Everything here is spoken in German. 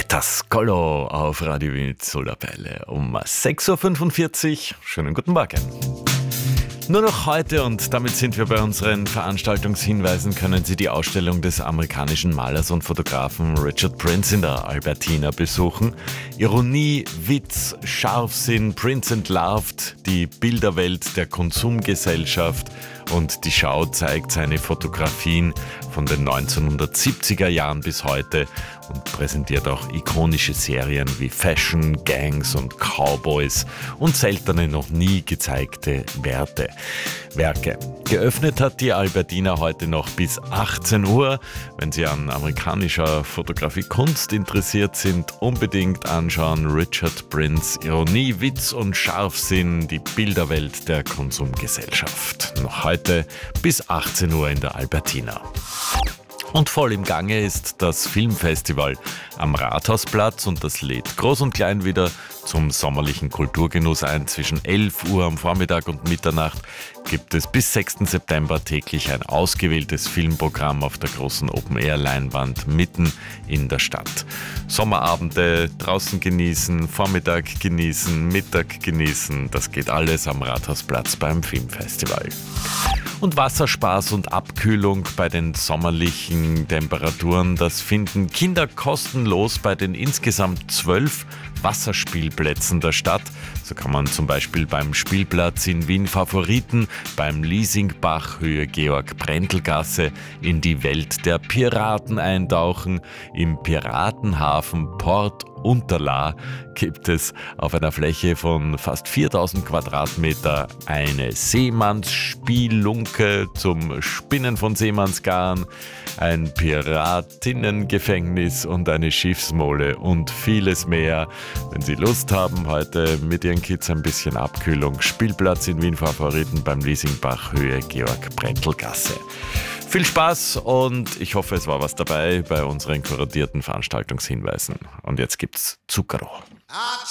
Metascolo auf Radio Wien Solapelle um 6.45 Uhr. Schönen guten Morgen. Nur noch heute, und damit sind wir bei unseren Veranstaltungshinweisen, können Sie die Ausstellung des amerikanischen Malers und Fotografen Richard Prince in der Albertina besuchen. Ironie, Witz, Scharfsinn, Prince entlarvt die Bilderwelt der Konsumgesellschaft, und die Schau zeigt seine Fotografien von den 1970er Jahren bis heute und präsentiert auch ikonische Serien wie Fashion, Gangs und Cowboys und seltene, noch nie gezeigte Werke. Geöffnet hat die Albertina heute noch bis 18 Uhr. Wenn Sie an amerikanischer Fotografie-Kunst interessiert sind, unbedingt anschauen. Richard Prince, Ironie, Witz und Scharfsinn, die Bilderwelt der Konsumgesellschaft. Noch heute bis 18 Uhr in der Albertina. Und voll im Gange ist das Filmfestival am Rathausplatz, und das lädt groß und klein wieder zum sommerlichen Kulturgenuss ein. Zwischen 11 Uhr am Vormittag und Mitternacht gibt es bis 6. September täglich ein ausgewähltes Filmprogramm auf der großen Open-Air-Leinwand mitten in der Stadt. Sommerabende draußen genießen, Vormittag genießen, Mittag genießen, das geht alles am Rathausplatz beim Filmfestival. Und Wasserspaß und Abkühlung bei den sommerlichen Temperaturen, das finden Kinder kostenlos bei den insgesamt 12 Wasserspielplätzen der Stadt. So kann man zum Beispiel beim Spielplatz in Wien Favoriten, beim Liesingbach Höhe Georg-Brendel-Gasse in die Welt der Piraten eintauchen. Im Piratenhafen Port Unterla gibt es auf einer Fläche von fast 4000 Quadratmeter eine Seemannsspielunke zum Spinnen von Seemannsgarn, ein Piratinnengefängnis und eine Schiffsmole und vieles mehr. Wenn Sie Lust haben, heute mit Ihren Kids ein bisschen Abkühlung, Spielplatz in Wien Favoriten beim Liesingbach Höhe Georg-Brendel-Gasse. Viel Spaß, und ich hoffe, es war was dabei bei unseren kuratierten Veranstaltungshinweisen. Und jetzt gibt's Zuckerro.